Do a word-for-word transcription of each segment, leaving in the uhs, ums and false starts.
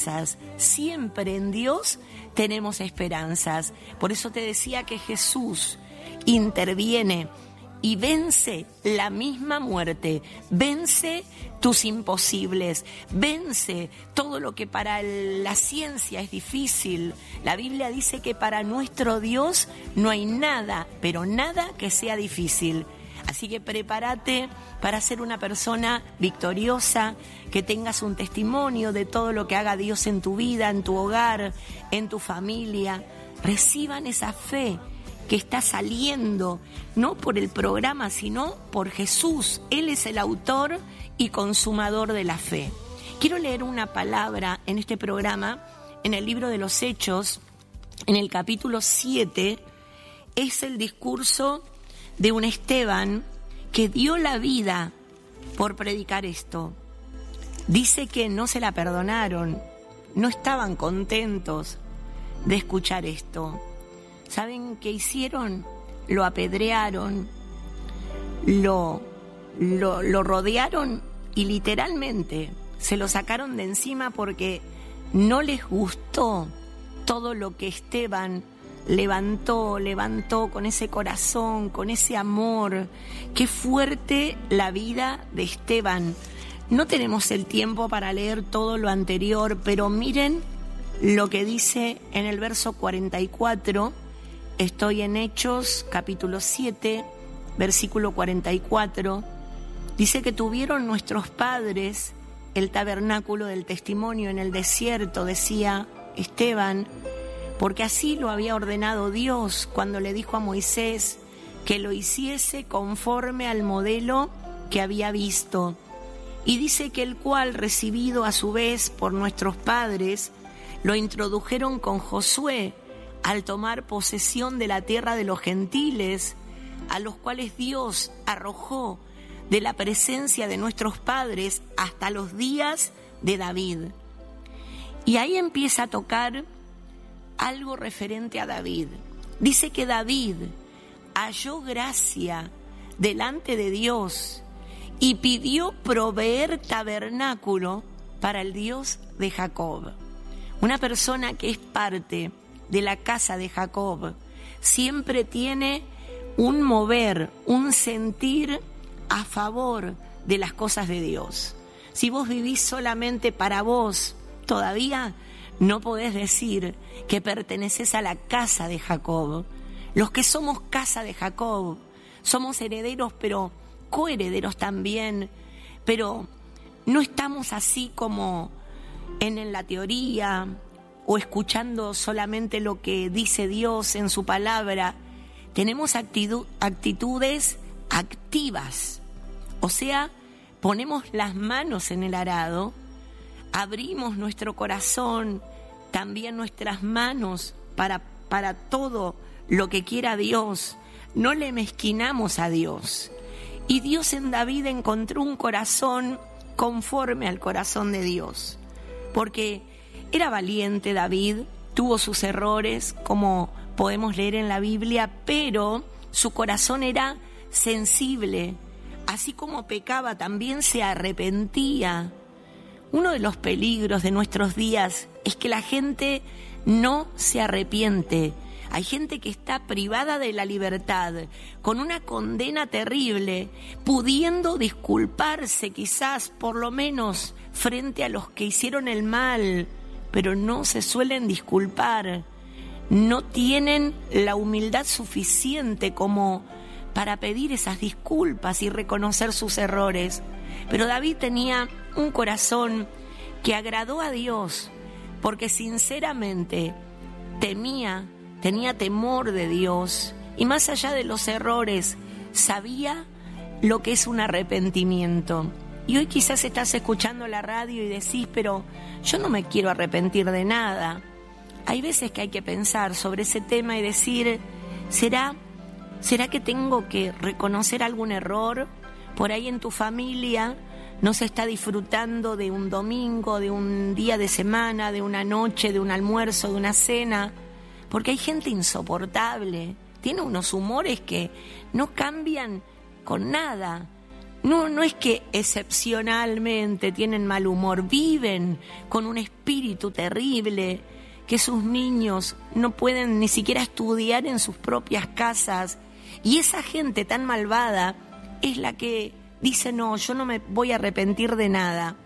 esperanzas. Siempre en Dios tenemos esperanzas. Por eso te decía que Jesús interviene y vence la misma muerte, vence tus imposibles, vence todo lo que para la ciencia es difícil. La Biblia dice que para nuestro Dios no hay nada, pero nada que sea difícil. Así que prepárate para ser una persona victoriosa, que tengas un testimonio de todo lo que haga Dios en tu vida, en tu hogar, en tu familia. Reciban esa fe que está saliendo, no por el programa, sino por Jesús. Él es el autor y consumador de la fe. Quiero leer una palabra en este programa, en el libro de los Hechos, en el capítulo siete, es el discurso de un Esteban que dio la vida por predicar esto. Dice que no se la perdonaron, no estaban contentos de escuchar esto. ¿Saben qué hicieron? Lo apedrearon, lo, lo, lo rodearon y literalmente se lo sacaron de encima porque no les gustó todo lo que Esteban levantó, levantó con ese corazón, con ese amor. Qué fuerte la vida de Esteban. No tenemos el tiempo para leer todo lo anterior, pero miren lo que dice en el verso cuarenta y cuatro. Estoy en Hechos, capítulo siete, versículo cuarenta y cuatro. Dice que tuvieron nuestros padres el tabernáculo del testimonio en el desierto, decía Esteban, porque así lo había ordenado Dios cuando le dijo a Moisés que lo hiciese conforme al modelo que había visto. Y dice que el cual, recibido a su vez por nuestros padres, lo introdujeron con Josué al tomar posesión de la tierra de los gentiles, a los cuales Dios arrojó de la presencia de nuestros padres hasta los días de David. Y ahí empieza a tocar algo referente a David. Dice que David halló gracia delante de Dios y pidió proveer tabernáculo para el Dios de Jacob. Una persona que es parte de la casa de Jacob siempre tiene un mover, un sentir a favor de las cosas de Dios. Si vos vivís solamente para vos, todavía no podés decir que perteneces a la casa de Jacob. Los que somos casa de Jacob somos herederos, pero coherederos también, pero no estamos así como en, en la teoría o escuchando solamente lo que dice Dios en su palabra. Tenemos actitud, actitudes activas, o sea, ponemos las manos en el arado, abrimos nuestro corazón, también nuestras manos para, para todo lo que quiera Dios. No le mezquinamos a Dios. Y Dios en David encontró un corazón conforme al corazón de Dios, porque era valiente David, tuvo sus errores, como podemos leer en la Biblia, pero su corazón era sensible. Así como pecaba, también se arrepentía. Uno de los peligros de nuestros días es que la gente no se arrepiente. Hay gente que está privada de la libertad, con una condena terrible, pudiendo disculparse quizás, por lo menos, frente a los que hicieron el mal, pero no se suelen disculpar. No tienen la humildad suficiente como para pedir esas disculpas y reconocer sus errores. Pero David tenía un corazón que agradó a Dios, porque sinceramente temía, tenía temor de Dios, y más allá de los errores, sabía lo que es un arrepentimiento. Y hoy quizás estás escuchando la radio y decís, pero yo no me quiero arrepentir de nada. Hay veces que hay que pensar sobre ese tema y decir, ¿será, será que tengo que reconocer algún error? Por ahí en tu familia no se está disfrutando de un domingo, de un día de semana, de una noche, de un almuerzo, de una cena, porque hay gente insoportable, tiene unos humores que no cambian con nada. no, no es que excepcionalmente tienen mal humor, viven con un espíritu terrible, que sus niños no pueden ni siquiera estudiar en sus propias casas. Y esa gente tan malvada es la que dice, no, yo no me voy a arrepentir de nada.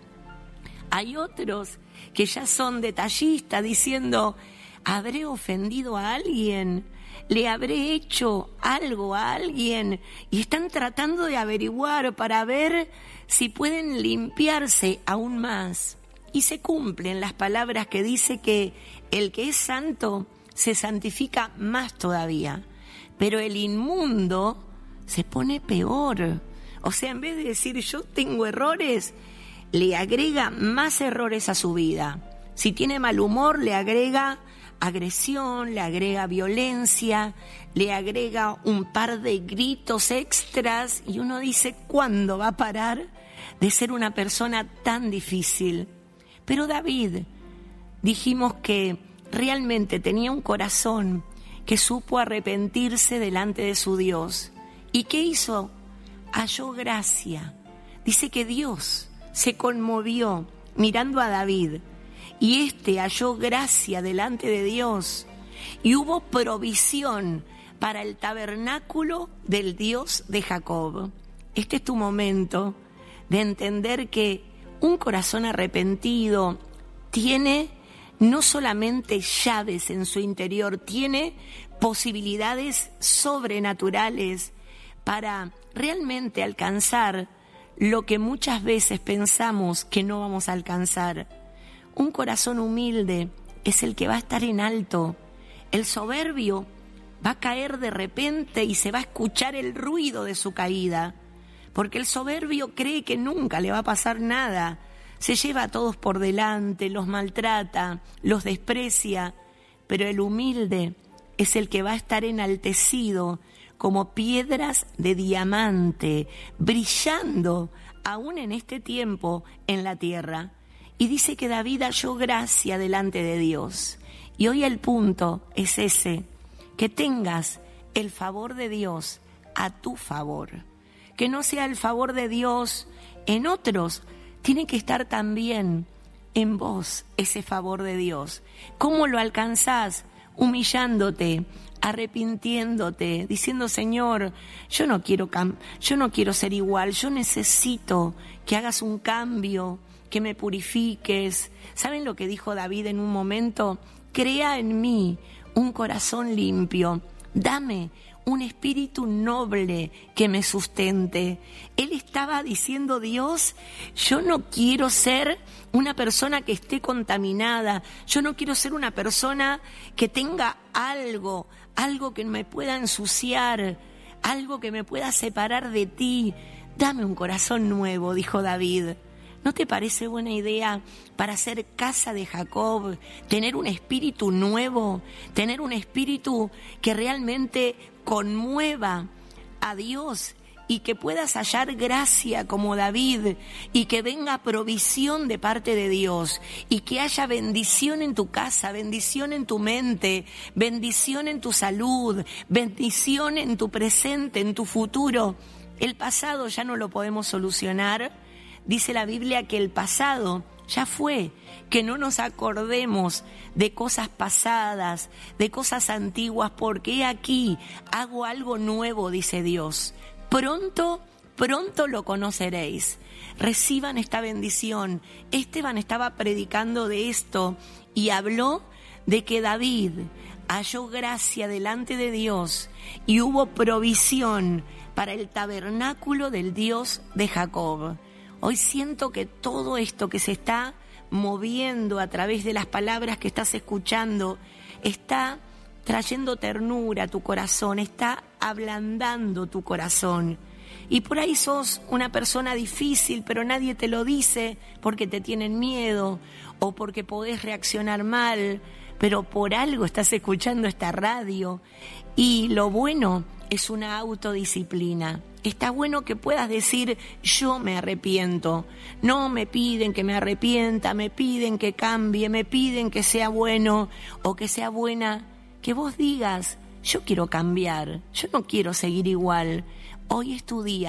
Hay otros que ya son detallistas diciendo, ¿habré ofendido a alguien? ¿Le habré hecho algo a alguien? Y están tratando de averiguar para ver si pueden limpiarse aún más. Y se cumplen las palabras que dice que el que es santo se santifica más todavía, pero el inmundo se pone peor. O sea, en vez de decir yo tengo errores, le agrega más errores a su vida. Si tiene mal humor, le agrega agresión, le agrega violencia, le agrega un par de gritos extras y uno dice, ¿cuándo va a parar de ser una persona tan difícil? Pero David, dijimos que realmente tenía un corazón que supo arrepentirse delante de su Dios. ¿Y qué hizo? Halló gracia. Dice que Dios se conmovió mirando a David y éste halló gracia delante de Dios y hubo provisión para el tabernáculo del Dios de Jacob. Este es tu momento de entender que un corazón arrepentido tiene no solamente llaves en su interior, tiene posibilidades sobrenaturales para realmente alcanzar lo que muchas veces pensamos que no vamos a alcanzar. Un corazón humilde es el que va a estar en alto. El soberbio va a caer de repente y se va a escuchar el ruido de su caída, porque el soberbio cree que nunca le va a pasar nada. Se lleva a todos por delante, los maltrata, los desprecia, pero el humilde es el que va a estar enaltecido como piedras de diamante, brillando aún en este tiempo en la tierra. Y dice que David halló gracia delante de Dios. Y hoy el punto es ese, que tengas el favor de Dios a tu favor. Que no sea el favor de Dios en otros, tiene que estar también en vos ese favor de Dios. ¿Cómo lo alcanzás? Humillándote, arrepintiéndote, diciendo, Señor, yo no quiero cam- yo no quiero ser igual, yo necesito que hagas un cambio, que me purifiques. ¿Saben lo que dijo David en un momento? Crea en mí un corazón limpio, dame un espíritu noble que me sustente. Él estaba diciendo, Dios, yo no quiero ser una persona que esté contaminada, yo no quiero ser una persona que tenga algo, algo que me pueda ensuciar, algo que me pueda separar de ti. Dame un corazón nuevo, dijo David. ¿No te parece buena idea para ser casa de Jacob, tener un espíritu nuevo, tener un espíritu que realmente conmueva a Dios y que puedas hallar gracia como David y que venga provisión de parte de Dios y que haya bendición en tu casa, bendición en tu mente, bendición en tu salud, bendición en tu presente, en tu futuro? El pasado ya no lo podemos solucionar. Dice la Biblia que el pasado ya fue, que no nos acordemos de cosas pasadas, de cosas antiguas, porque aquí hago algo nuevo, dice Dios. Pronto, pronto lo conoceréis. Reciban esta bendición. Esteban estaba predicando de esto y habló de que David halló gracia delante de Dios y hubo provisión para el tabernáculo del Dios de Jacob. Hoy siento que todo esto que se está moviendo a través de las palabras que estás escuchando está trayendo ternura a tu corazón, está ablandando tu corazón. Y por ahí sos una persona difícil, pero nadie te lo dice porque te tienen miedo o porque podés reaccionar mal, pero por algo estás escuchando esta radio. Y lo bueno es una autodisciplina. Está bueno que puedas decir, yo me arrepiento. No me piden que me arrepienta, me piden que cambie, me piden que sea bueno o que sea buena. Que vos digas, yo quiero cambiar, yo no quiero seguir igual. Hoy es tu día,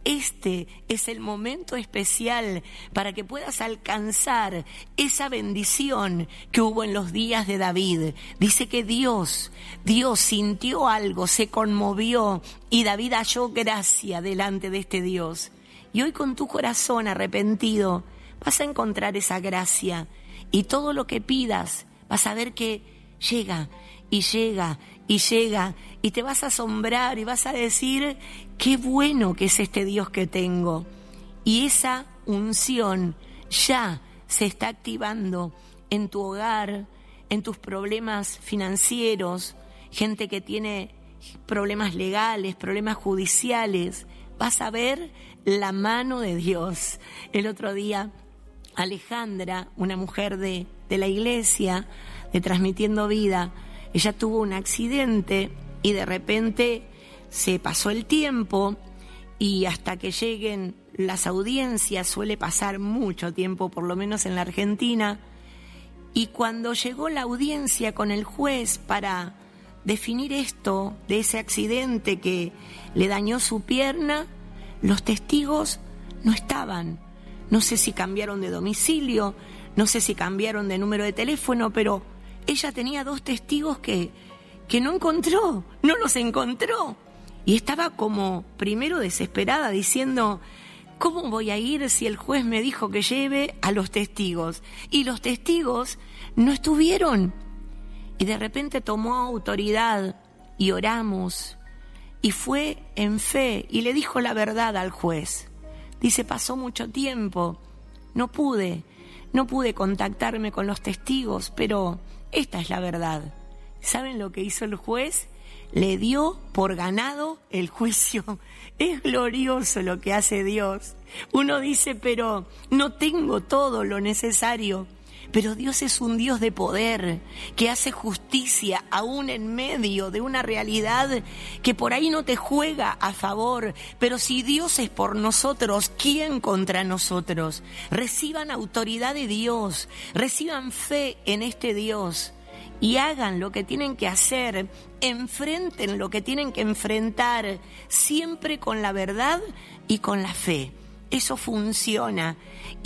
este es el momento especial para que puedas alcanzar esa bendición que hubo en los días de David. Dice que Dios, Dios sintió algo, se conmovió y David halló gracia delante de este Dios. Y hoy con tu corazón arrepentido vas a encontrar esa gracia y todo lo que pidas vas a ver que llega y llega y llega y te vas a asombrar y vas a decir qué bueno que es este Dios que tengo. Y esa unción ya se está activando en tu hogar, en tus problemas financieros, gente que tiene problemas legales, problemas judiciales. Vas a ver la mano de Dios. El otro día Alejandra, una mujer de, de la iglesia, de Transmitiendo Vida, ella tuvo un accidente y de repente se pasó el tiempo y hasta que lleguen las audiencias suele pasar mucho tiempo, por lo menos en la Argentina. Y cuando llegó la audiencia con el juez para definir esto de ese accidente que le dañó su pierna, los testigos no estaban. No sé si cambiaron de domicilio, no sé si cambiaron de número de teléfono, pero ella tenía dos testigos que, que no encontró, no los encontró. Y estaba como primero desesperada diciendo, ¿cómo voy a ir si el juez me dijo que lleve a los testigos? Y los testigos no estuvieron. Y de repente tomó autoridad y oramos y fue en fe y le dijo la verdad al juez. Dice, pasó mucho tiempo, no pude, no pude contactarme con los testigos, pero esta es la verdad. ¿Saben lo que hizo el juez? Le dio por ganado el juicio. Es glorioso lo que hace Dios. Uno dice, pero no tengo todo lo necesario. Pero Dios es un Dios de poder, que hace justicia aún en medio de una realidad que por ahí no te juega a favor. Pero si Dios es por nosotros, ¿quién contra nosotros? Reciban autoridad de Dios, reciban fe en este Dios y hagan lo que tienen que hacer, enfrenten lo que tienen que enfrentar, siempre con la verdad y con la fe. Eso funciona.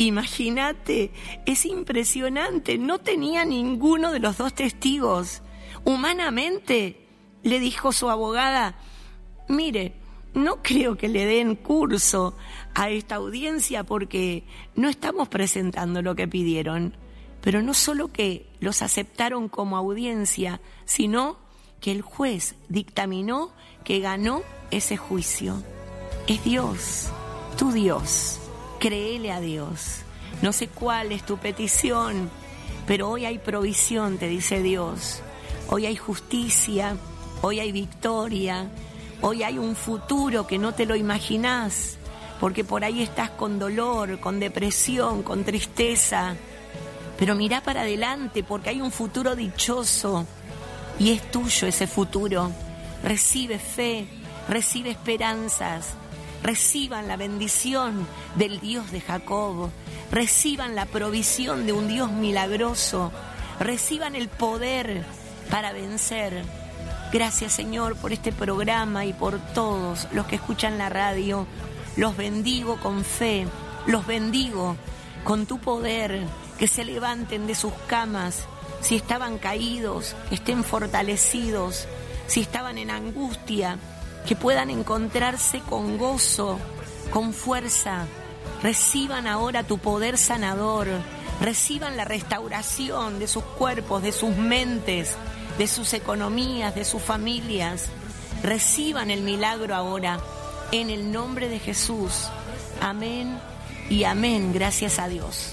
Imagínate, es impresionante. No tenía ninguno de los dos testigos. Humanamente, le dijo su abogada, mire, no creo que le den curso a esta audiencia porque no estamos presentando lo que pidieron. Pero no solo que los aceptaron como audiencia, sino que el juez dictaminó que ganó ese juicio. Es Dios. Tu Dios, créele a Dios. No sé cuál es tu petición, pero hoy hay provisión, te dice Dios. Hoy hay justicia, hoy hay victoria, hoy hay un futuro que no te lo imaginás, porque por ahí estás con dolor, con depresión, con tristeza. Pero mirá para adelante, porque hay un futuro dichoso y es tuyo ese futuro. Recibe fe, recibe esperanzas. Reciban la bendición del Dios de Jacob, reciban la provisión de un Dios milagroso, reciban el poder para vencer. Gracias, Señor, por este programa y por todos los que escuchan la radio. Los bendigo con fe, los bendigo con tu poder, que se levanten de sus camas, si estaban caídos, que estén fortalecidos, si estaban en angustia, que puedan encontrarse con gozo, con fuerza. Reciban ahora tu poder sanador, reciban la restauración de sus cuerpos, de sus mentes, de sus economías, de sus familias. Reciban el milagro ahora, en el nombre de Jesús. Amén y amén, gracias a Dios.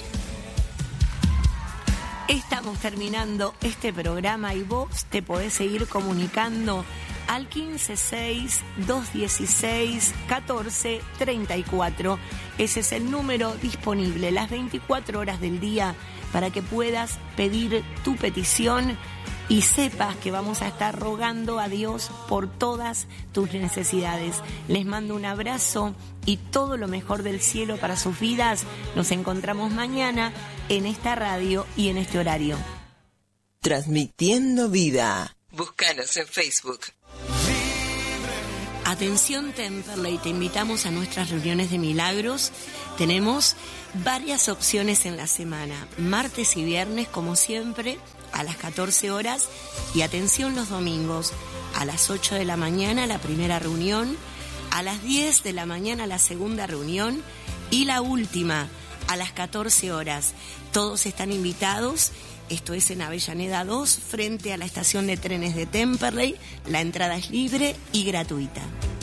Estamos terminando este programa y vos te podés seguir comunicando al quince seis, dos dieciséis, catorce treinta y cuatro. Ese es el número disponible las veinticuatro horas del día para que puedas pedir tu petición y sepas que vamos a estar rogando a Dios por todas tus necesidades. Les mando un abrazo y todo lo mejor del cielo para sus vidas. Nos encontramos mañana en esta radio y en este horario. Transmitiendo Vida. Búscanos en Facebook. Atención Temperley, te invitamos a nuestras reuniones de milagros. Tenemos varias opciones en la semana, martes y viernes como siempre a las catorce horas y atención los domingos a las ocho de la mañana la primera reunión, a las diez de la mañana la segunda reunión y la última a las catorce horas. Todos están invitados. Esto es en Avellaneda dos, frente a la estación de trenes de Temperley. La entrada es libre y gratuita.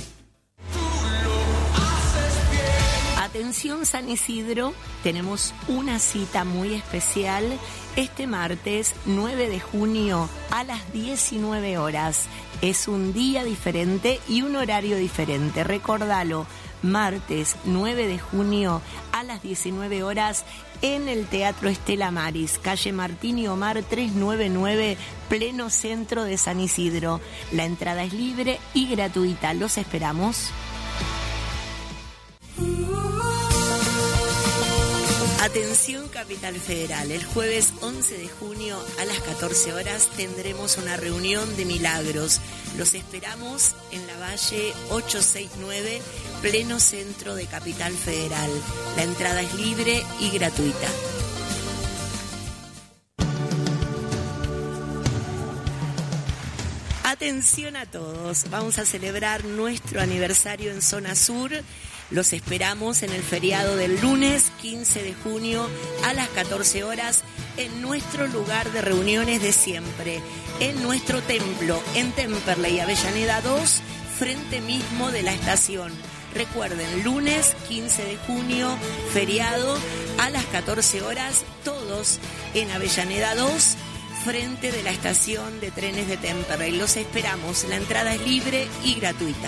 Atención San Isidro, tenemos una cita muy especial este martes nueve de junio a las diecinueve horas. Es un día diferente y un horario diferente, recordalo. Martes nueve de junio a las diecinueve horas en el Teatro Estela Maris, calle Martín y Omar trescientos noventa y nueve, pleno centro de San Isidro. La entrada es libre y gratuita. Los esperamos. Atención Capital Federal, el jueves once de junio a las catorce horas tendremos una reunión de milagros. Los esperamos en la Valle ochocientos sesenta y nueve, pleno centro de Capital Federal. La entrada es libre y gratuita. Atención a todos, vamos a celebrar nuestro aniversario en Zona Sur. Los esperamos en el feriado del lunes quince de junio a las catorce horas en nuestro lugar de reuniones de siempre, en nuestro templo, en Temperley, Avellaneda dos, frente mismo de la estación. Recuerden, lunes quince de junio, feriado, a las catorce horas, todos en Avellaneda dos, frente de la estación de trenes de Temperley. Los esperamos, la entrada es libre y gratuita.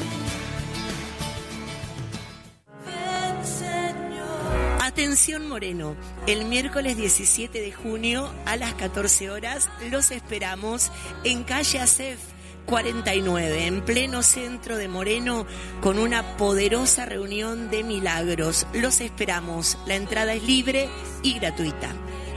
Atención Moreno, el miércoles diecisiete de junio a las catorce horas los esperamos en calle Acef cuarenta y nueve, en pleno centro de Moreno, con una poderosa reunión de milagros. Los esperamos, la entrada es libre y gratuita.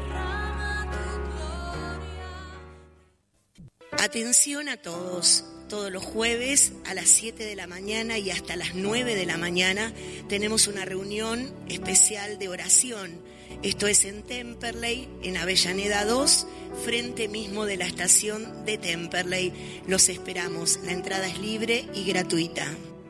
Atención a todos. Todos los jueves a las siete de la mañana y hasta las nueve de la mañana tenemos una reunión especial de oración. Esto es en Temperley, en Avellaneda dos, frente mismo de la estación de Temperley. Los esperamos. La entrada es libre y gratuita.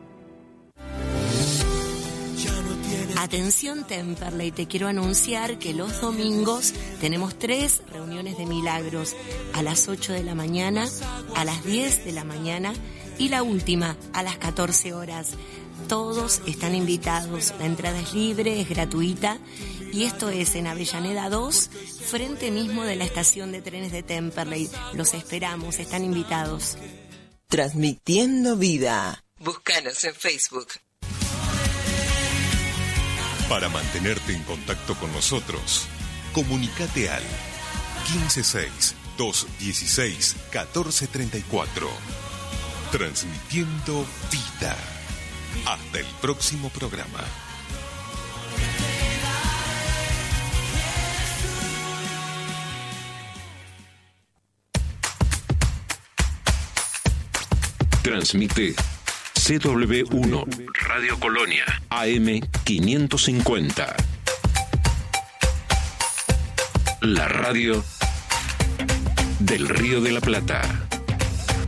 Atención Temperley, te quiero anunciar que los domingos tenemos tres reuniones de milagros, a las ocho de la mañana, a las diez de la mañana y la última a las catorce horas. Todos están invitados, la entrada es libre, es gratuita y esto es en Avellaneda dos, frente mismo de la estación de trenes de Temperley. Los esperamos, están invitados. Transmitiendo vida. Búscanos en Facebook. Para mantenerte en contacto con nosotros, comunícate al quince seis, doscientos dieciséis, catorce treinta y cuatro. Transmitiendo vida. Hasta el próximo programa. Transmite C W uno, Radio Colonia, A M quinientos cincuenta. La radio del Río de la Plata.